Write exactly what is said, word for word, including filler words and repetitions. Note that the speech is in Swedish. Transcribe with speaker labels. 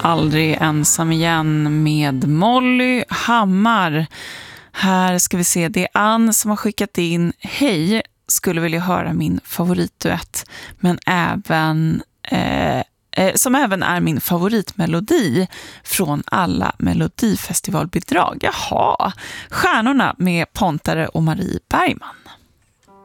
Speaker 1: Aldrig ensam igen med Molly Hammar. Här ska vi se, det är Ann som har skickat in: hej, skulle vilja höra min favoritduett, men även eh, eh, som även är min favoritmelodi från alla melodifestivalbidrag. Jaha, Stjärnorna med Pontare och Marie Bergman.